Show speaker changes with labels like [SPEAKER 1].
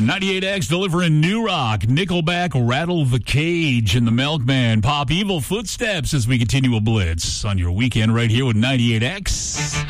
[SPEAKER 1] 98X delivering new rock. Nickelback, Rattle the Cage, and the Milkman. Pop Evil Footsteps as we continue a blitz on your weekend right here with 98X.